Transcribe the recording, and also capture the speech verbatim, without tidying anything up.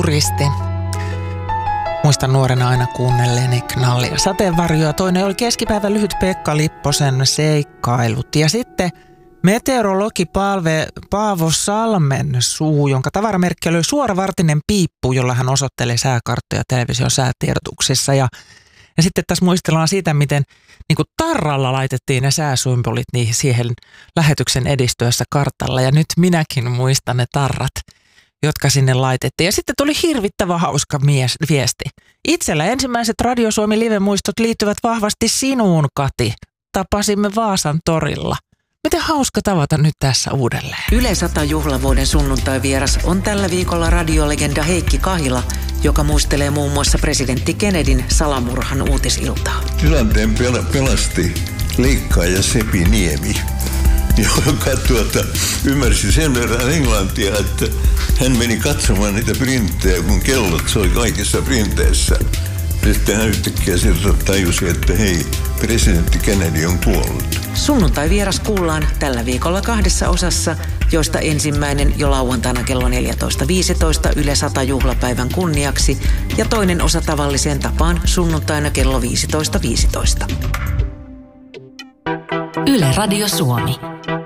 Turisti. Muistan nuorena aina kuunnelleeni Knallia sateenvarjoa. Toinen oli keskipäivän lyhyt Pekka Lipposen seikkailut. Ja sitten meteorologi Palve, Paavo Salmen suu, jonka tavaramerkki oli suoravartinen piippu, jolla hän osoittelee sääkarttoja television säätiedotuksissa. Ja, ja sitten tässä muistellaan siitä, miten niin kuin tarralla laitettiin ne sääsymbolit niihin siihen lähetyksen edistyessä kartalla. Ja nyt minäkin muistan ne tarrat, jotka sinne laitettiin. Ja sitten tuli hirvittävän hauska mies, viesti. Itsellä ensimmäiset Radio Suomi live-muistot liittyvät vahvasti sinuun, Kati. Tapasimme Vaasan torilla. Miten hauska tavata nyt tässä uudelleen. Yle sata juhlavuoden sunnuntai-vieras on tällä viikolla radiolegenda Heikki Kahila, joka muistelee muun muassa presidentti Kennedyn salamurhan uutisiltaa. Tilanteen pel- pelasti leikkaaja Sepi Niemi, joka tuota, ymmärsi sen verran englantia, että hän meni katsomaan niitä printtejä, kun kellot soi kaikissa printeissä. Sitten hän yhtäkkiä sieltä tajusi, että hei, presidentti Kennedy on kuollut. Sunnuntai-vieras kuullaan tällä viikolla kahdessa osassa, joista ensimmäinen jo lauantaina kello neljätoista viisitoista Yle sata juhlapäivän kunniaksi ja toinen osa tavalliseen tapaan sunnuntaina kello viisitoista viisitoista. Yle Radio Suomi.